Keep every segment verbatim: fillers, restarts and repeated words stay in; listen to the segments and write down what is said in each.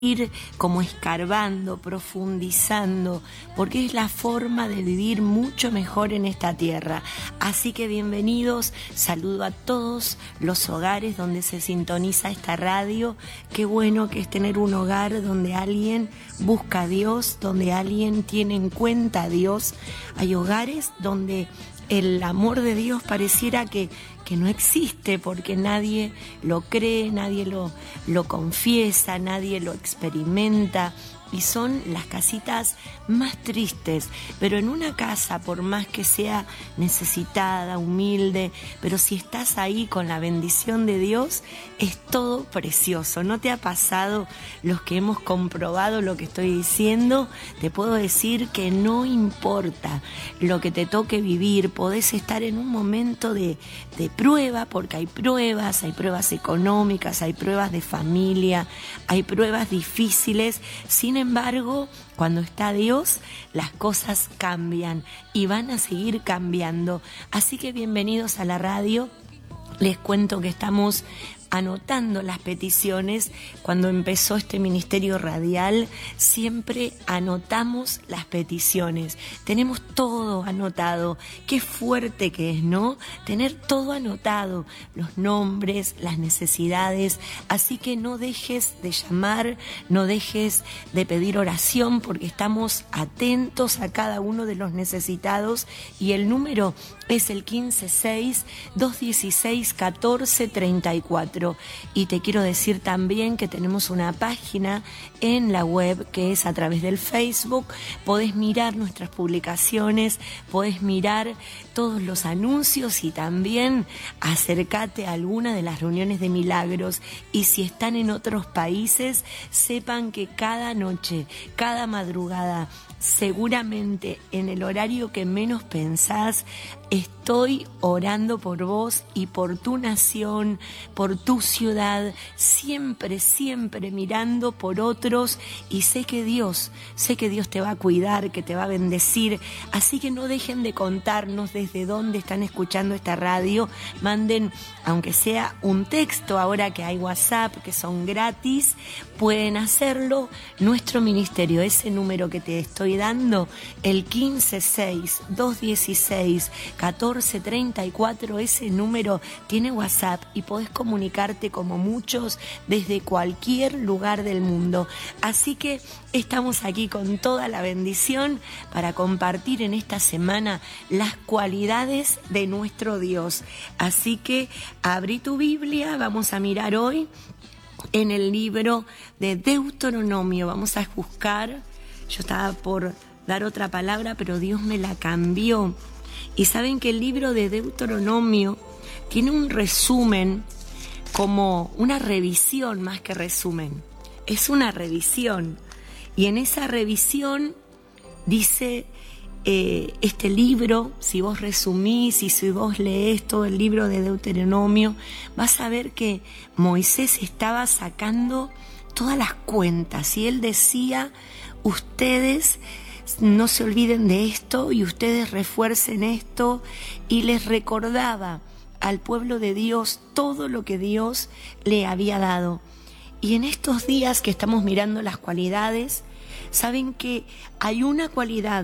ir como escarbando, profundizando, porque es la forma de vivir mucho mejor en esta tierra. Así que bienvenidos, saludo a todos los hogares donde se sintoniza esta radio. Qué bueno que es tener un hogar donde alguien busca a Dios, donde alguien tiene en cuenta a Dios. Hay hogares donde el amor de Dios pareciera que, que no existe porque nadie lo cree, nadie lo, lo confiesa, nadie lo experimenta. Y son las casitas más tristes, pero en una casa, por más que sea necesitada, humilde, pero si estás ahí con la bendición de Dios, es todo precioso. ¿No te ha pasado? Los que hemos comprobado lo que estoy diciendo, te puedo decir que no importa lo que te toque vivir, podés estar en un momento de, de prueba, porque hay pruebas, hay pruebas económicas, hay pruebas de familia, hay pruebas difíciles. Sin Sin embargo, cuando está Dios, las cosas cambian y van a seguir cambiando. Así que bienvenidos a la radio. Les cuento que estamos anotando las peticiones. Cuando empezó este ministerio radial, siempre anotamos las peticiones. Tenemos todo anotado. Qué fuerte que es, ¿no? Tener todo anotado, los nombres, las necesidades. Así que no dejes de llamar, no dejes de pedir oración, porque estamos atentos a cada uno de los necesitados. Y el número es el quince seis, dos dieciséis, catorce treinta y cuatro. Y te quiero decir también que tenemos una página en la web que es a través del Facebook. Podés mirar nuestras publicaciones, podés mirar todos los anuncios y también acércate a alguna de las reuniones de milagros. Y si están en otros países, sepan que cada noche, cada madrugada, seguramente en el horario que menos pensás, estoy orando por vos y por tu nación, por tu ciudad, siempre, siempre mirando por otros, y sé que Dios, sé que Dios te va a cuidar, que te va a bendecir. Así que no dejen de contarnos desde dónde están escuchando esta radio. Manden, aunque sea un texto, ahora que hay WhatsApp, que son gratis, pueden hacerlo. Nuestro ministerio, ese número que te estoy dando, el quince seis, dos dieciséis, catorce treinta y cuatro, ese número tiene WhatsApp y podés comunicarte como muchos desde cualquier lugar del mundo. Así que estamos aquí con toda la bendición para compartir en esta semana las cualidades de nuestro Dios. Así que abrí tu Biblia, vamos a mirar hoy en el libro de Deuteronomio. Vamos a buscar, yo estaba por dar otra palabra, pero Dios me la cambió. Y saben que el libro de Deuteronomio tiene un resumen, como una revisión más que resumen. Es una revisión. Y en esa revisión dice eh, este libro, si vos resumís y si vos leés todo el libro de Deuteronomio, vas a ver que Moisés estaba sacando todas las cuentas. Y él decía, ustedes no se olviden de esto y ustedes refuercen esto, y les recordaba al pueblo de Dios todo lo que Dios le había dado. Y en estos días que estamos mirando las cualidades, saben que hay una cualidad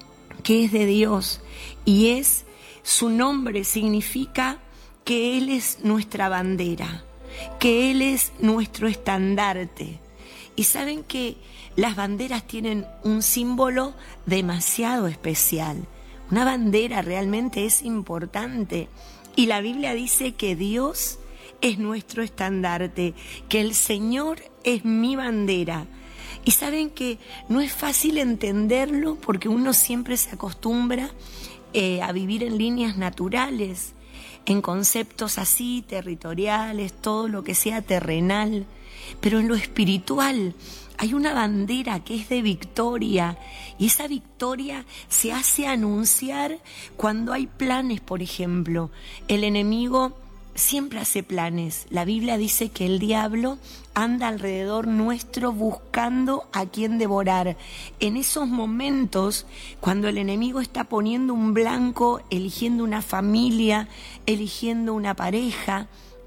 que es de Dios, y es su nombre, significa que Él es nuestra bandera, que Él es nuestro estandarte. Y saben que las banderas tienen un símbolo demasiado especial. Una bandera realmente es importante. Y la Biblia dice que Dios es nuestro estandarte, que el Señor es mi bandera. Y saben que no es fácil entenderlo porque uno siempre se acostumbra eh, a vivir en líneas naturales, en conceptos así, territoriales, todo lo que sea terrenal. Pero en lo espiritual hay una bandera que es de victoria, y esa victoria se hace anunciar cuando hay planes. Por ejemplo, el enemigo siempre hace planes. La Biblia dice que el diablo anda alrededor nuestro buscando a quien devorar. En esos momentos, cuando el enemigo está poniendo un blanco, eligiendo una familia, eligiendo una pareja,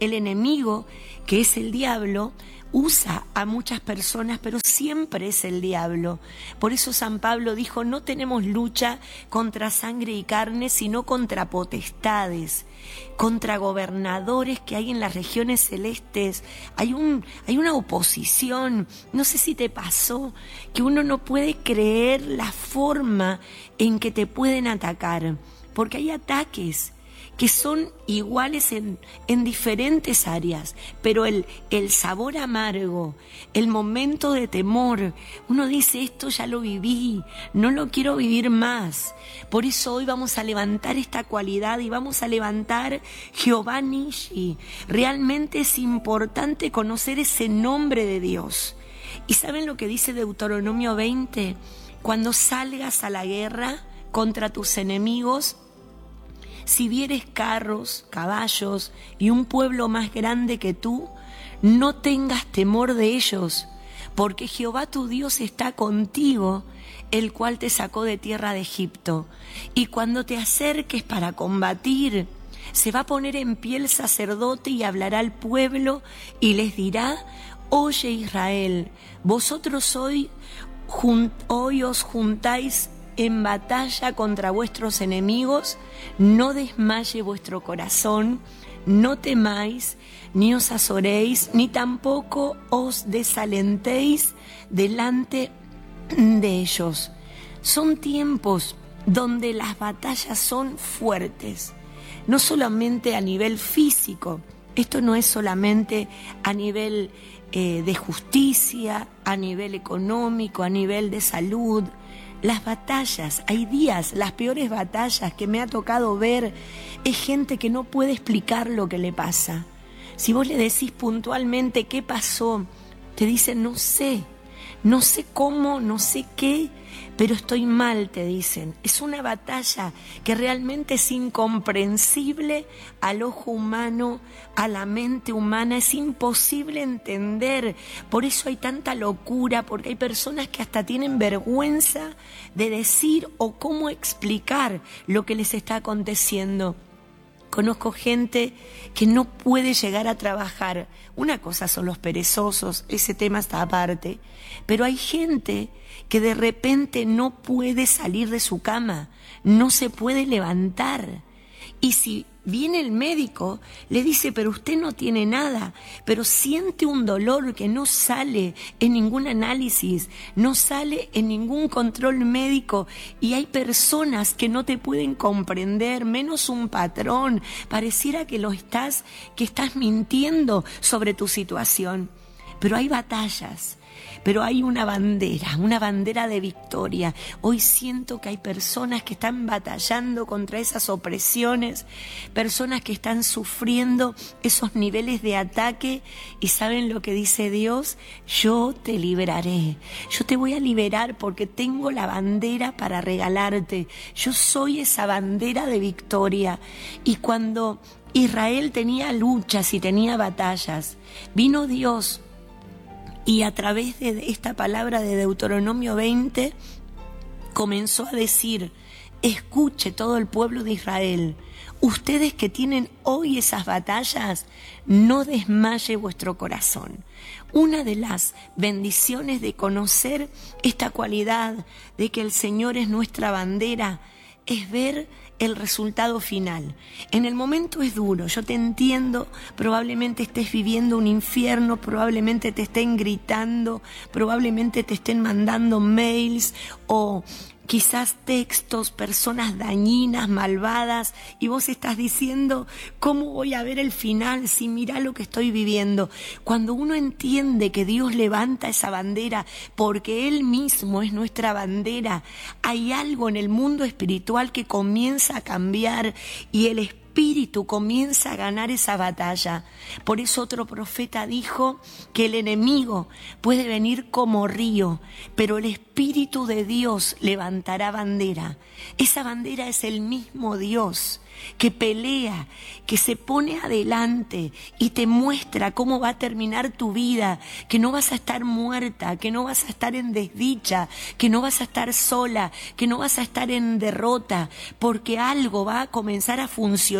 el enemigo, que es el diablo, usa a muchas personas, pero siempre es el diablo. Por eso San Pablo dijo, no tenemos lucha contra sangre y carne, sino contra potestades, contra gobernadores que hay en las regiones celestes. Hay un, hay una oposición. No sé si te pasó que uno no puede creer la forma en que te pueden atacar, porque hay ataques que son iguales en, en diferentes áreas, pero el, el sabor amargo, el momento de temor, uno dice, esto ya lo viví, no lo quiero vivir más. Por eso hoy vamos a levantar esta cualidad y vamos a levantar Jehová Nishi. Realmente es importante conocer ese nombre de Dios. ¿Y saben lo que dice Deuteronomio veinte? Cuando salgas a la guerra contra tus enemigos, si vieres carros, caballos y un pueblo más grande que tú, no tengas temor de ellos, porque Jehová tu Dios está contigo, el cual te sacó de tierra de Egipto. Y cuando te acerques para combatir, se va a poner en pie el sacerdote y hablará al pueblo y les dirá, oye Israel, vosotros hoy, jun- hoy os juntáis en batalla contra vuestros enemigos, no desmaye vuestro corazón, no temáis, ni os azoréis, ni tampoco os desalentéis delante de ellos. Son tiempos donde las batallas son fuertes, no solamente a nivel físico, esto no es solamente a nivel eh, de justicia, a nivel económico, a nivel de salud. Las batallas, hay días, las peores batallas que me ha tocado ver, es gente que no puede explicar lo que le pasa. Si vos le decís puntualmente qué pasó, te dicen no sé, no sé cómo, no sé qué, pero estoy mal, te dicen. Es una batalla que realmente es incomprensible al ojo humano, a la mente humana, es imposible entender. Por eso hay tanta locura, porque hay personas que hasta tienen vergüenza de decir o cómo explicar lo que les está aconteciendo. Conozco gente que no puede llegar a trabajar. Una cosa son los perezosos, ese tema está aparte. Pero hay gente que de repente no puede salir de su cama, no se puede levantar. Y si viene el médico, le dice, pero usted no tiene nada, pero siente un dolor que no sale en ningún análisis, no sale en ningún control médico, y hay personas que no te pueden comprender, menos un patrón. Pareciera que lo estás, que estás mintiendo sobre tu situación. Pero hay batallas. Pero hay una bandera, una bandera de victoria. Hoy siento que hay personas que están batallando contra esas opresiones, personas que están sufriendo esos niveles de ataque, y ¿saben lo que dice Dios? Yo te liberaré, yo te voy a liberar porque tengo la bandera para regalarte. Yo soy esa bandera de victoria. Y cuando Israel tenía luchas y tenía batallas, vino Dios. Y a través de esta palabra de Deuteronomio veinte, comenzó a decir, escuche todo el pueblo de Israel, ustedes que tienen hoy esas batallas, no desmaye vuestro corazón. Una de las bendiciones de conocer esta cualidad de que el Señor es nuestra bandera, es ver el resultado final. En el momento es duro, yo te entiendo, probablemente estés viviendo un infierno, probablemente te estén gritando, probablemente te estén mandando mails o quizás textos, personas dañinas, malvadas, y vos estás diciendo, ¿cómo voy a ver el final si mirá lo que estoy viviendo? Cuando uno entiende que Dios levanta esa bandera porque Él mismo es nuestra bandera, hay algo en el mundo espiritual que comienza a cambiar y el espíritu Espíritu comienza a ganar esa batalla. Por eso otro profeta dijo que el enemigo puede venir como río, pero el Espíritu de Dios levantará bandera. Esa bandera es el mismo Dios que pelea, que se pone adelante y te muestra cómo va a terminar tu vida, que no vas a estar muerta, que no vas a estar en desdicha, que no vas a estar sola, que no vas a estar en derrota, porque algo va a comenzar a funcionar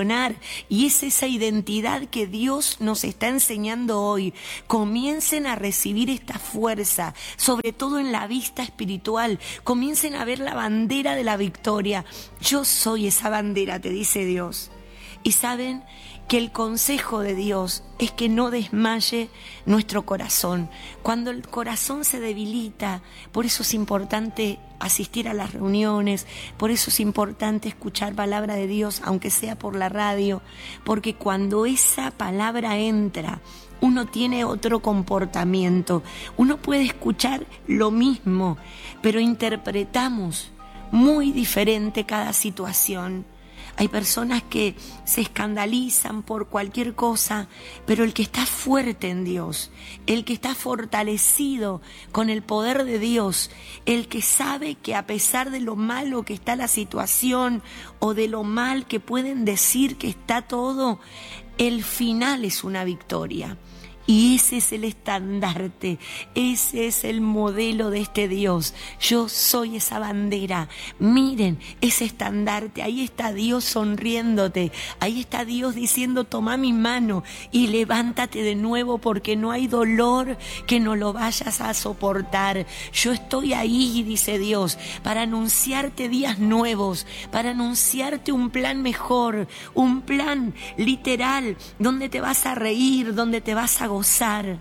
funcionar. Y es esa identidad que Dios nos está enseñando hoy. Comiencen a recibir esta fuerza, sobre todo en la vista espiritual. Comiencen a ver la bandera de la victoria. Yo soy esa bandera, te dice Dios. Y saben que el consejo de Dios es que no desmaye nuestro corazón. Cuando el corazón se debilita, por eso es importante asistir a las reuniones, por eso es importante escuchar palabra de Dios, aunque sea por la radio, porque cuando esa palabra entra, uno tiene otro comportamiento. Uno puede escuchar lo mismo, pero interpretamos muy diferente cada situación. Hay personas que se escandalizan por cualquier cosa, pero el que está fuerte en Dios, el que está fortalecido con el poder de Dios, el que sabe que a pesar de lo malo que está la situación o de lo mal que pueden decir que está todo, el final es una victoria. Y ese es el estandarte, ese es el modelo de este Dios. Yo soy esa bandera. Miren ese estandarte, ahí está Dios sonriéndote, ahí está Dios diciendo: toma mi mano y levántate de nuevo, porque no hay dolor que no lo vayas a soportar. Yo estoy ahí, dice Dios, para anunciarte días nuevos, para anunciarte un plan mejor, un plan literal, donde te vas a reír, donde te vas a gozar.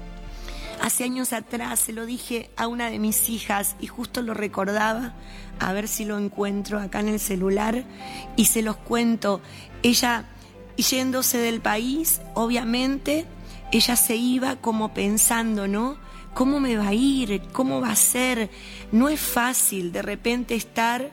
Hace años atrás se lo dije a una de mis hijas y justo lo recordaba, a ver si lo encuentro acá en el celular y se los cuento. Ella, yéndose del país, obviamente, ella se iba como pensando, ¿no? ¿Cómo me va a ir? ¿Cómo va a ser? No es fácil de repente estar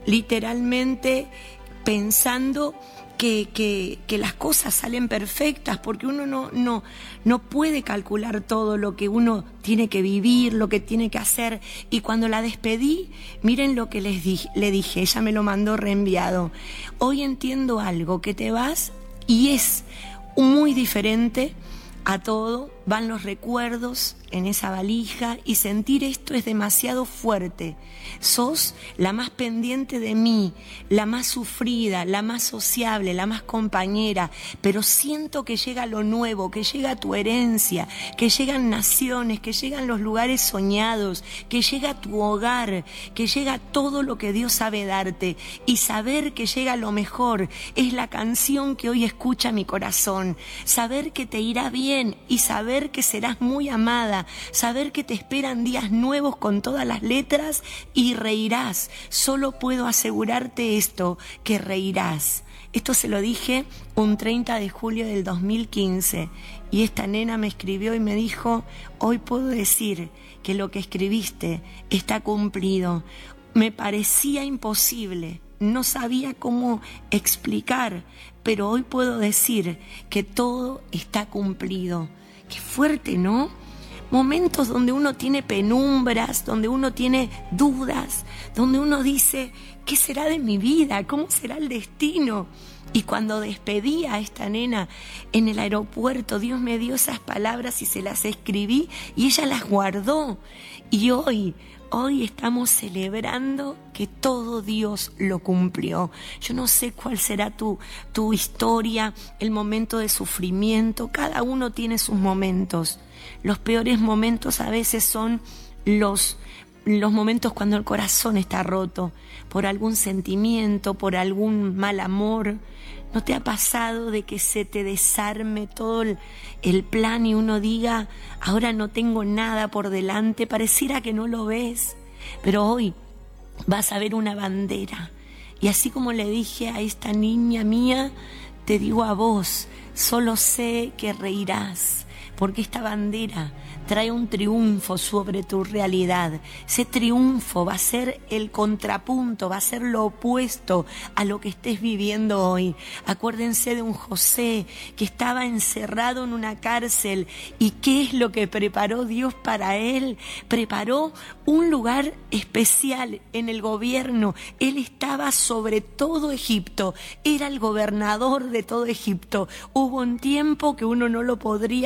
literalmente pensando Que, que, que las cosas salen perfectas, porque uno no, no, no puede calcular todo lo que uno tiene que vivir, lo que tiene que hacer. Y cuando la despedí, miren lo que les di, le dije, ella me lo mandó reenviado. Hoy entiendo algo, que te vas y es muy diferente a todo, van los recuerdos en esa valija y sentir esto es demasiado fuerte. Sos la más pendiente de mí, la más sufrida, la más sociable, la más compañera, pero siento que llega lo nuevo, que llega tu herencia, que llegan naciones, que llegan los lugares soñados, que llega tu hogar, que llega todo lo que Dios sabe darte, y saber que llega lo mejor es la canción que hoy escucha mi corazón. Saber que te irá bien y saber que serás muy amada, saber que te esperan días nuevos con todas las letras y reirás. Solo puedo asegurarte esto, que reirás. Esto se lo dije un treinta de julio del dos mil quince y esta nena me escribió y me dijo: hoy puedo decir que lo que escribiste está cumplido. Me parecía imposible, no sabía cómo explicar, pero hoy puedo decir que todo está cumplido. Qué fuerte, ¿no? Momentos donde uno tiene penumbras, donde uno tiene dudas, donde uno dice: ¿qué será de mi vida? ¿Cómo será el destino? Y cuando despedí a esta nena en el aeropuerto, Dios me dio esas palabras y se las escribí y ella las guardó. Y hoy, hoy estamos celebrando que todo Dios lo cumplió. Yo no sé cuál será tu, tu historia, el momento de sufrimiento. Cada uno tiene sus momentos. Los peores momentos a veces son los, los momentos cuando el corazón está roto por algún sentimiento, por algún mal amor. ¿No te ha pasado de que se te desarme todo el, el plan y uno diga: ahora no tengo nada por delante, pareciera que no lo ves, pero hoy vas a ver una bandera? Y así como le dije a esta niña mía, te digo a vos: solo sé que reirás, porque esta bandera trae un triunfo sobre tu realidad. Ese triunfo va a ser el contrapunto, va a ser lo opuesto a lo que estés viviendo hoy. Acuérdense de un José que estaba encerrado en una cárcel, y ¿qué es lo que preparó Dios para él? Preparó un lugar especial en el gobierno. Él estaba sobre todo Egipto, era el gobernador de todo Egipto. Hubo un tiempo que uno no lo podría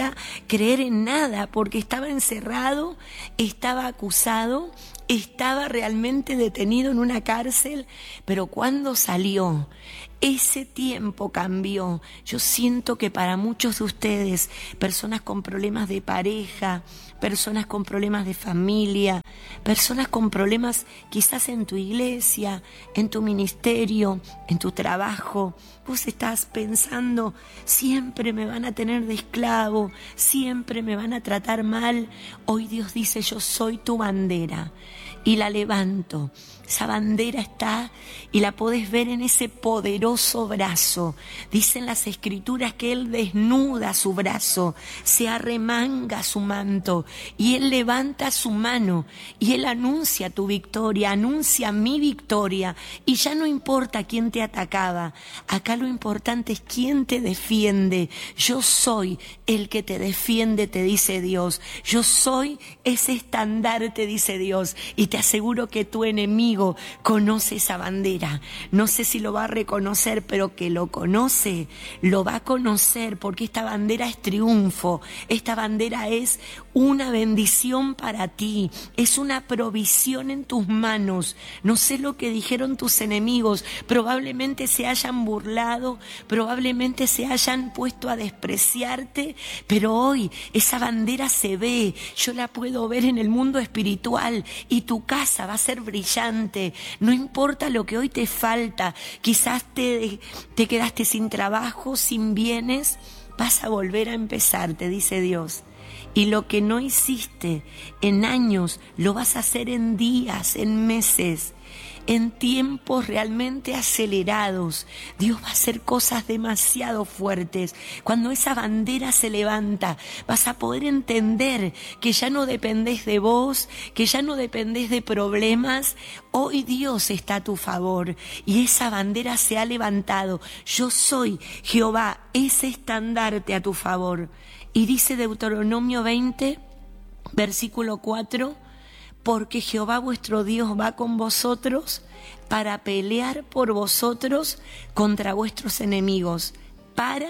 creer en nada, porque estaba encerrado, estaba acusado, estaba realmente detenido en una cárcel, pero cuando salió, ese tiempo cambió. Yo siento que para muchos de ustedes, personas con problemas de pareja, personas con problemas de familia, personas con problemas quizás en tu iglesia, en tu ministerio, en tu trabajo, vos estás pensando, siempre me van a tener de esclavo, siempre me van a tratar mal. Hoy Dios dice, yo soy tu bandera y la levanto. Esa bandera está y la podés ver en ese poderoso brazo. Dicen las escrituras que Él desnuda su brazo, se arremanga su manto y Él levanta su mano y Él anuncia tu victoria, anuncia mi victoria. Y ya no importa quién te atacaba, acá lo importante es quién te defiende. Yo soy el que te defiende, te dice Dios. Yo soy ese estandarte, dice Dios. Y te aseguro que tu enemigo conoce esa bandera. No sé si lo va a reconocer, pero que lo conoce, lo va a conocer, porque esta bandera es triunfo, esta bandera es una bendición para ti, es una provisión en tus manos. No sé lo que dijeron tus enemigos, probablemente se hayan burlado, probablemente se hayan puesto a despreciarte, pero hoy esa bandera se ve, yo la puedo ver en el mundo espiritual y tu casa va a ser brillante. No importa lo que hoy te falta, quizás te, te quedaste sin trabajo, sin bienes, vas a volver a empezar, te dice Dios. Y lo que no hiciste en años, lo vas a hacer en días, en meses, en tiempos realmente acelerados. Dios va a hacer cosas demasiado fuertes. Cuando esa bandera se levanta, vas a poder entender que ya no dependés de vos, que ya no dependés de problemas. Hoy Dios está a tu favor y esa bandera se ha levantado. Yo soy Jehová, ese estandarte a tu favor. Y dice Deuteronomio veinte, versículo cuatro, porque Jehová vuestro Dios va con vosotros para pelear por vosotros contra vuestros enemigos, para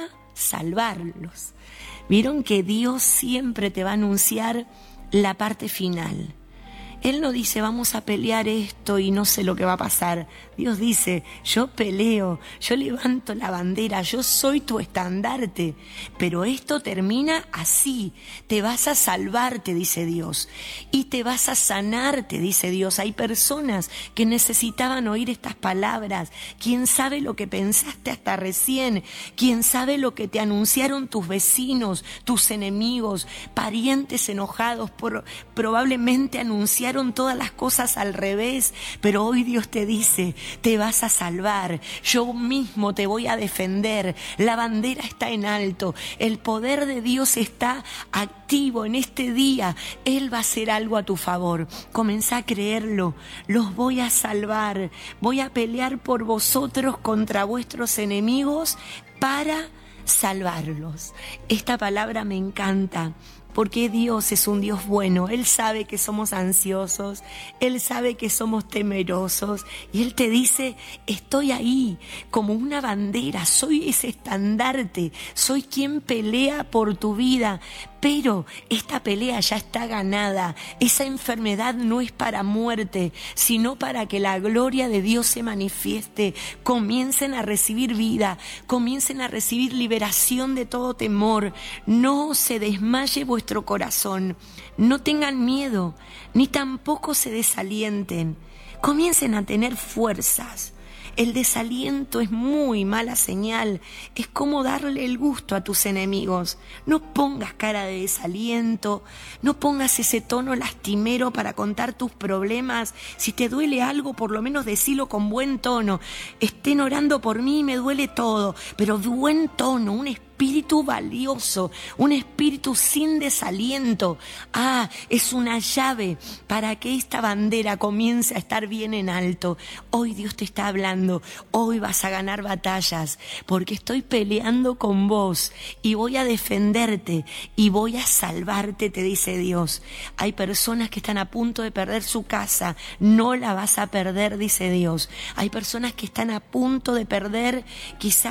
salvarlos. Vieron que Dios siempre te va a anunciar la parte final. Él no dice, vamos a pelear esto y no sé lo que va a pasar. Dios dice, yo peleo, yo levanto la bandera, yo soy tu estandarte. Pero esto termina así. Te vas a salvar, te dice Dios. Y te vas a sanar, te dice Dios. Hay personas que necesitaban oír estas palabras. ¿Quién sabe lo que pensaste hasta recién? ¿Quién sabe lo que te anunciaron tus vecinos, tus enemigos, parientes enojados? Por, probablemente anunciaron todas las cosas al revés, pero hoy Dios te dice, te vas a salvar, yo mismo te voy a defender, la bandera está en alto, el poder de Dios está activo en este día, Él va a hacer algo a tu favor. Comenzá a creerlo, los voy a salvar, voy a pelear por vosotros contra vuestros enemigos para salvarlos. Esta palabra me encanta. Porque Dios es un Dios bueno, Él sabe que somos ansiosos, Él sabe que somos temerosos y Él te dice, estoy ahí como una bandera, soy ese estandarte, soy quien pelea por tu vida. Pero esta pelea ya está ganada, esa enfermedad no es para muerte, sino para que la gloria de Dios se manifieste. Comiencen a recibir vida, comiencen a recibir liberación de todo temor. No se desmaye vuestro corazón, no tengan miedo, ni tampoco se desalienten. Comiencen a tener fuerzas. El desaliento es muy mala señal, es como darle el gusto a tus enemigos. No pongas cara de desaliento, no pongas ese tono lastimero para contar tus problemas. Si te duele algo, por lo menos decilo con buen tono. Estén orando por mí, me duele todo, pero buen tono, un espíritu. Espíritu valioso, un espíritu sin desaliento. Ah, es una llave para que esta bandera comience a estar bien en alto. Hoy Dios te está hablando, hoy vas a ganar batallas, porque estoy peleando con vos y voy a defenderte y voy a salvarte, te dice Dios. Hay personas que están a punto de perder su casa, no la vas a perder, dice Dios. Hay personas que están a punto de perder quizás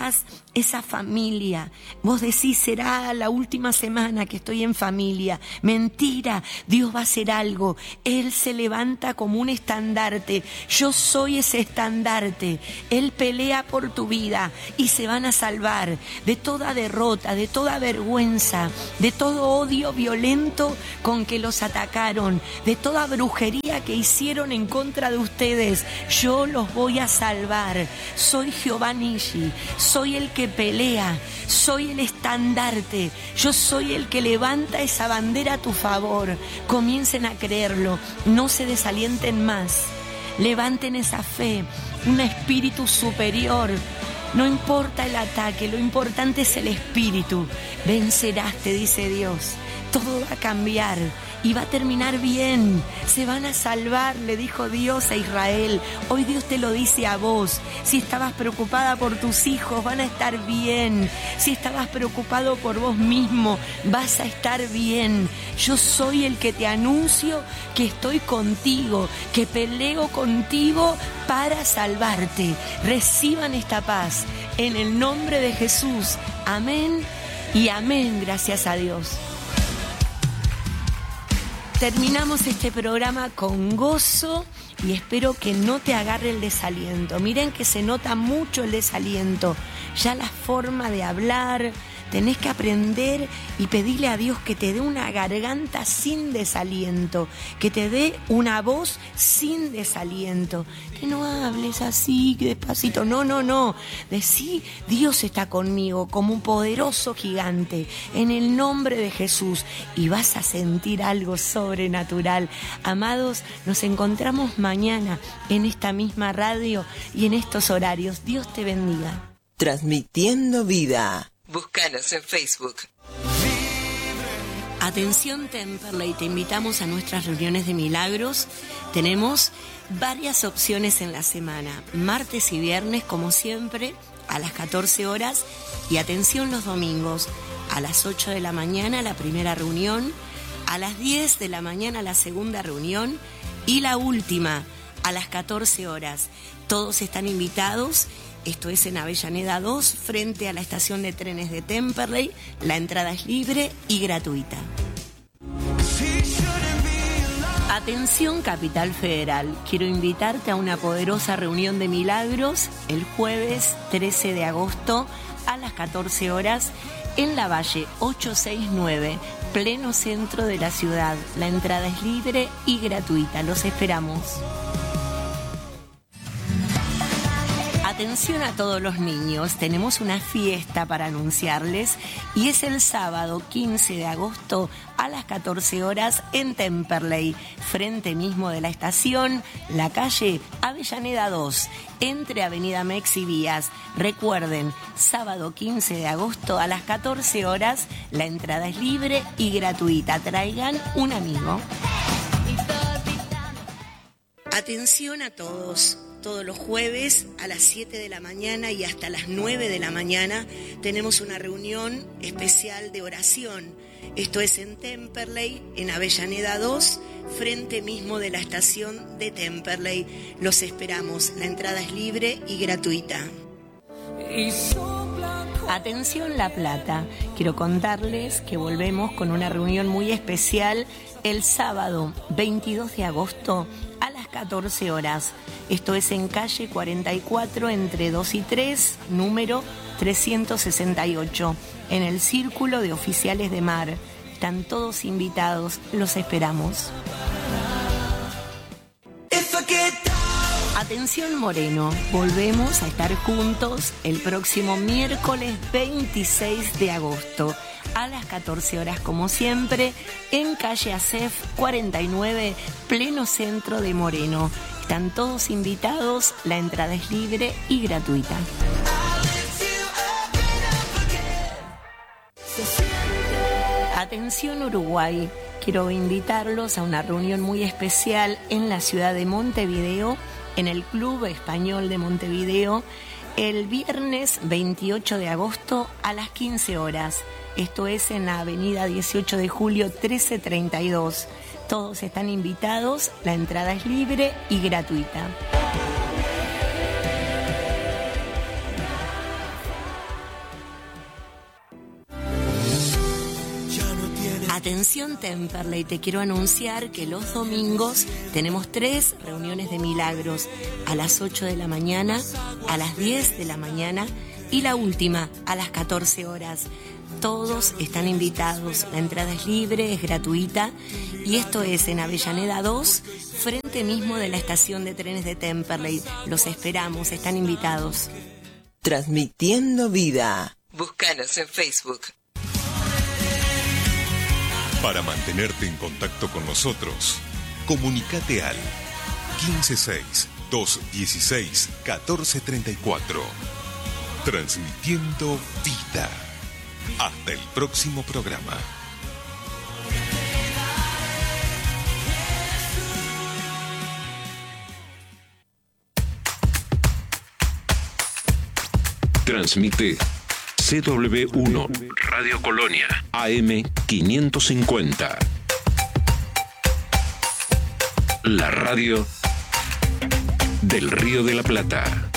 esa familia. Vos decís, será la última semana que estoy en familia. Mentira, Dios va a hacer algo. Él se levanta como un estandarte. Yo soy ese estandarte. Él pelea por tu vida y se van a salvar de toda derrota, de toda vergüenza, de todo odio violento con que los atacaron, de toda brujería que hicieron en contra de ustedes. Yo los voy a salvar. Soy Jehová Nishi, soy el que pelea, soy el estandarte, yo soy el que levanta esa bandera a tu favor. Comiencen a creerlo, no se desalienten más, levanten esa fe, un espíritu superior. No importa el ataque, lo importante es el espíritu. Vencerás, te dice Dios, todo va a cambiar y va a terminar bien. Se van a salvar, le dijo Dios a Israel. Hoy Dios te lo dice a vos. Si estabas preocupada por tus hijos, van a estar bien. Si estabas preocupado por vos mismo, vas a estar bien. Yo soy el que te anuncio que estoy contigo, que peleo contigo para salvarte. Reciban esta paz en el nombre de Jesús. Amén y amén, gracias a Dios. Terminamos este programa con gozo y espero que no te agarre el desaliento. Miren que se nota mucho el desaliento. Ya la forma de hablar, tenés que aprender y pedirle a Dios que te dé una garganta sin desaliento, que te dé una voz sin desaliento. Que no hables así, que despacito. No, no, no. Decí, Dios está conmigo como un poderoso gigante, en el nombre de Jesús, y vas a sentir algo sobrenatural. Amados, nos encontramos mañana en esta misma radio y en estos horarios. Dios te bendiga. Transmitiendo vida. Búscanos en Facebook. Atención Temperley, te invitamos a nuestras reuniones de milagros. Tenemos varias opciones en la semana, martes y viernes como siempre a las catorce horas, y atención los domingos a las ocho de la mañana la primera reunión, a las diez de la mañana la segunda reunión y la última a las catorce horas. Todos están invitados. Esto es en Avellaneda dos, frente a la estación de trenes de Temperley. La entrada es libre y gratuita. Atención Capital Federal, quiero invitarte a una poderosa reunión de milagros el jueves trece de agosto a las catorce horas en la Valle ochocientos sesenta y nueve, pleno centro de la ciudad. La entrada es libre y gratuita, los esperamos. Atención a todos los niños, tenemos una fiesta para anunciarles y es el sábado quince de agosto a las catorce horas en Temperley, frente mismo de la estación, la calle Avellaneda dos, entre Avenida Mex y Vías. Recuerden, sábado quince de agosto a las catorce horas, la entrada es libre y gratuita. Traigan un amigo. Atención a todos. Todos los jueves a las siete de la mañana y hasta las nueve de la mañana tenemos una reunión especial de oración. Esto es en Temperley, en Avellaneda dos, frente mismo de la estación de Temperley. Los esperamos. La entrada es libre y gratuita. Atención La Plata. Quiero contarles que volvemos con una reunión muy especial el sábado veintidós de agosto a las catorce horas. Esto es en calle cuarenta y cuatro, entre dos y tres, número trescientos sesenta y ocho, en el Círculo de Oficiales de Mar. Están todos invitados, los esperamos. Atención Moreno, volvemos a estar juntos el próximo miércoles veintiséis de agosto a las catorce horas como siempre en calle Acef cuarenta y nueve, pleno centro de Moreno. Están todos invitados, la entrada es libre y gratuita. Atención Uruguay, quiero invitarlos a una reunión muy especial en la ciudad de Montevideo, en el Club Español de Montevideo, el viernes veintiocho de agosto a las quince horas. Esto es en la avenida dieciocho de julio trece treinta y dos. Todos están invitados, la entrada es libre y gratuita. Atención Temperley, te quiero anunciar que los domingos tenemos tres reuniones de milagros, a las ocho de la mañana, a las diez de la mañana y la última a las catorce horas. Todos están invitados, la entrada es libre, es gratuita y esto es en Avellaneda dos, frente mismo de la estación de trenes de Temperley. Los esperamos, están invitados. Transmitiendo vida. Búscanos en Facebook. Para mantenerte en contacto con nosotros, comunícate al quince seis, doscientos dieciséis, catorce treinta y cuatro. Transmitiendo vida. Hasta el próximo programa. Transmite C W uno Radio Colonia A M quinientos cincuenta. La radio del Río de la Plata.